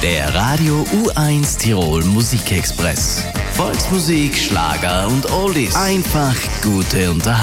Der Radio U1 Tirol Musikexpress. Volksmusik, Schlager und Oldies. Einfach gute Unterhaltung.